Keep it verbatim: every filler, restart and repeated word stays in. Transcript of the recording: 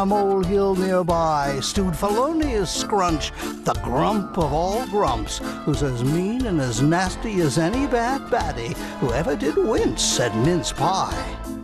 A molehill nearby stewed Felonious Scrunch, the grump of all grumps, who's as mean and as nasty as any bad baddie who ever did wince at mince pie.